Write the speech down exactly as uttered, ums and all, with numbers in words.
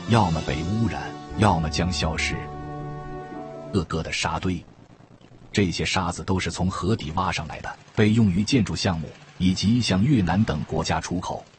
要么被污染，要么将消失。各个的沙堆，这些沙子都是从河底挖上来的，被用于建筑项目以及向越南等国家出口。